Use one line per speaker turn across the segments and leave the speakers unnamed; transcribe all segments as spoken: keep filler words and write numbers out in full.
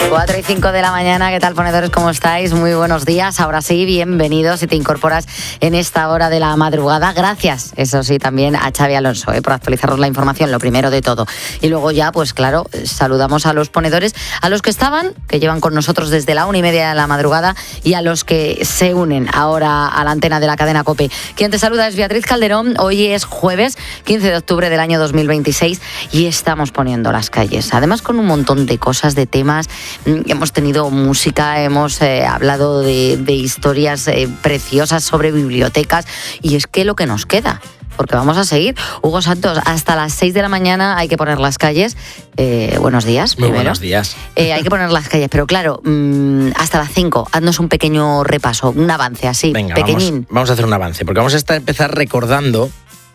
cuatro y cinco de la mañana, ¿qué tal, ponedores? ¿Cómo estáis? Muy buenos días. Ahora sí, bienvenidos si te incorporas en esta hora de la madrugada. Gracias, eso sí, también a Xavi Alonso, ¿eh? por actualizarnos la información, lo primero de todo. Y luego ya, pues claro, saludamos a los ponedores, a los que estaban, que llevan con nosotros desde la una y media de la madrugada, y a los que se unen ahora a la antena de la cadena COPE. Quien te saluda es Beatriz Calderón. Hoy es jueves, quince de octubre del año dos mil veintiséis, y estamos poniendo las calles. Además, con un montón de cosas, de temas. Hemos tenido música, hemos eh, hablado de, de historias eh, preciosas sobre bibliotecas, y es que lo que nos queda, porque vamos a seguir. Hugo Santos, hasta las seis de la mañana hay que poner las calles. Eh, buenos días.
Muy
primero.
buenos días.
Eh, hay que poner las calles, pero claro, mmm, hasta las cinco, haznos un pequeño repaso, un avance así,
Venga,
pequeñín.
Vamos, vamos a hacer un avance, porque vamos a estar, empezar recordando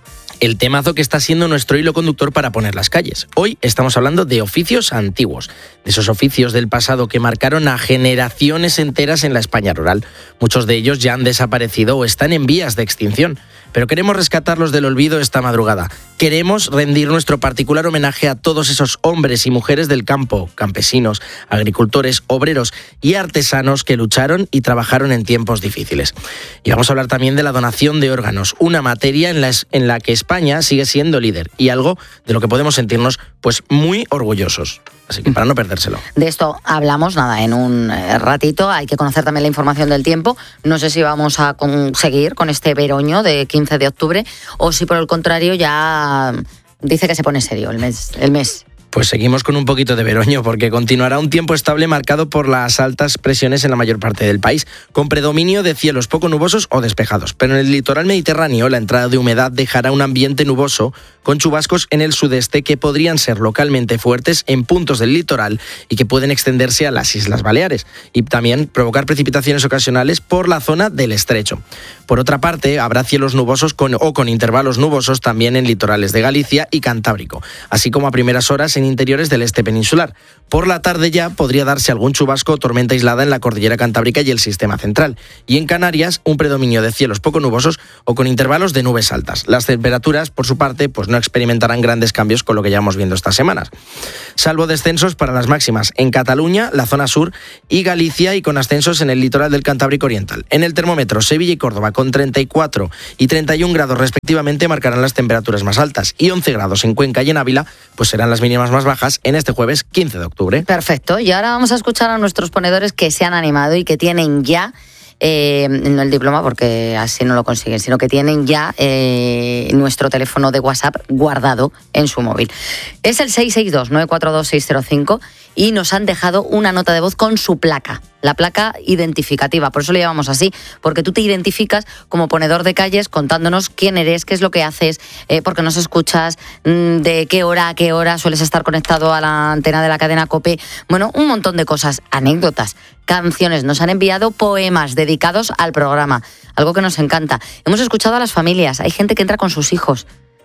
el temazo que está siendo nuestro hilo conductor para poner las calles. Hoy estamos hablando de oficios antiguos, de esos oficios del pasado que marcaron a generaciones enteras en la España rural. Muchos de ellos ya han desaparecido o están en vías de extinción, pero queremos rescatarlos del olvido esta madrugada. Queremos rendir nuestro particular homenaje a todos esos hombres y mujeres del campo, campesinos, agricultores, obreros y artesanos que lucharon y trabajaron en tiempos difíciles. Y vamos a hablar también de la donación de órganos, una materia en la, en la que España sigue siendo líder y algo de lo que podemos sentirnos pues muy orgullosos. Así que para no perdérselo.
De esto hablamos, nada, en un ratito. Hay que conocer también la información del tiempo. No sé si vamos a conseguir con este veroño de quince de octubre o si por el contrario ya dice que se pone serio el mes. El mes.
Pues seguimos con un poquito de veroño, porque continuará un tiempo estable marcado por las altas presiones en la mayor parte del país, con predominio de cielos poco nubosos o despejados. Pero en el litoral mediterráneo, la entrada de humedad dejará un ambiente nuboso, con chubascos en el sudeste que podrían ser localmente fuertes en puntos del litoral y que pueden extenderse a las Islas Baleares, y también provocar precipitaciones ocasionales por la zona del estrecho. Por otra parte, habrá cielos nubosos con, o con intervalos nubosos también en litorales de Galicia y Cantábrico, así como a primeras horas en interiores del este peninsular. Por la tarde ya podría darse algún chubasco o tormenta aislada en la cordillera Cantábrica y el sistema central. Y en Canarias, un predominio de cielos poco nubosos o con intervalos de nubes altas. Las temperaturas, por su parte, pues no experimentarán grandes cambios con lo que llevamos viendo estas semanas. Salvo descensos para las máximas en Cataluña, la zona sur y Galicia, y con ascensos en el litoral del Cantábrico Oriental. En el termómetro, Sevilla y Córdoba, con treinta y cuatro y treinta y un grados respectivamente, marcarán las temperaturas más altas, y once grados en Cuenca y en Ávila, pues serán las mínimas más bajas en este jueves quince de octubre.
Perfecto, y ahora vamos a escuchar a nuestros ponedores que se han animado y que tienen ya, eh, no el diploma porque así no lo consiguen, sino que tienen ya eh, nuestro teléfono de WhatsApp guardado en su móvil. Es el seis seis dos, nueve cuatro dos, seis cero cinco y nos han dejado una nota de voz con su placa, la placa identificativa. Por eso le llamamos así, porque tú te identificas como ponedor de calles contándonos quién eres, qué es lo que haces, eh, por qué nos escuchas, mmm, de qué hora a qué hora sueles estar conectado a la antena de la cadena COPE. Bueno, un montón de cosas, anécdotas, canciones. Nos han enviado poemas dedicados al programa, algo que nos encanta. Hemos escuchado a las familias, hay gente que entra con sus hijos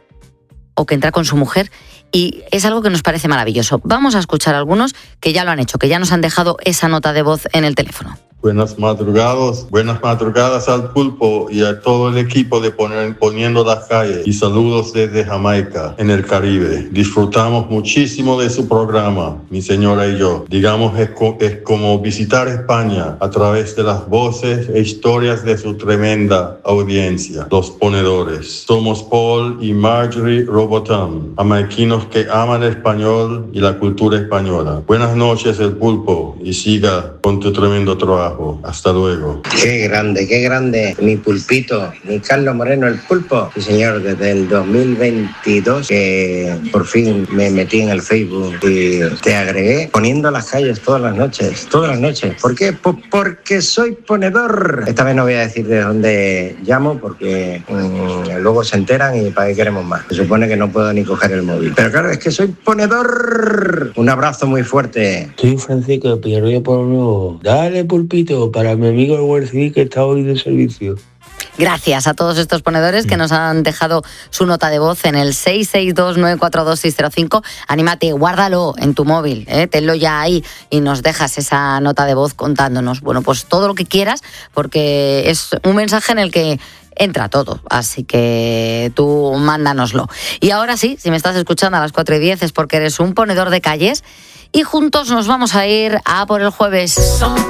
o que entra con su mujer, y es algo que nos parece maravilloso. Vamos a escuchar a algunos que ya lo han hecho, que ya nos han dejado esa nota de voz en el teléfono.
Buenas madrugadas, buenas madrugadas al Pulpo y a todo el equipo de poner, Poniendo las Calles, y saludos desde Jamaica, en el Caribe. Disfrutamos muchísimo de su programa, mi señora y yo. Digamos, es, co- es como visitar España a través de las voces e historias de su tremenda audiencia, los ponedores. Somos Paul y Marjorie Robotham, jamaiquinos que aman el español y la cultura española. Buenas noches, el Pulpo, y siga con tu tremendo trabajo. Hasta luego.
Qué grande, qué grande, mi pulpito, mi Carlos Moreno, el Pulpo. Sí, señor, desde el dos mil veintidós que por fin me metí en el Facebook y te agregué poniendo las calles todas las noches, todas las noches. ¿Por qué? Pues porque soy ponedor. Esta vez no voy a decir de dónde llamo porque mmm, luego se enteran y para qué queremos más. Se supone que no puedo ni coger el móvil. Pero claro, es que soy ponedor. Un abrazo muy fuerte.
Soy Francisco de Pillarroya por Nuevo. Dale, Pulpito, para mi amigo el Huercí, que está hoy de servicio.
Gracias a todos estos ponedores que nos han dejado su nota de voz en el seis seis dos, nueve cuatro dos, seis cero cinco. Anímate, guárdalo en tu móvil, ¿eh? Tenlo ya ahí y nos dejas esa nota de voz contándonos, bueno, pues todo lo que quieras, porque es un mensaje en el que entra todo, así que tú mándanoslo. Y ahora sí, si me estás escuchando a las cuatro y diez es porque eres un ponedor de calles y juntos nos vamos a ir a por el jueves.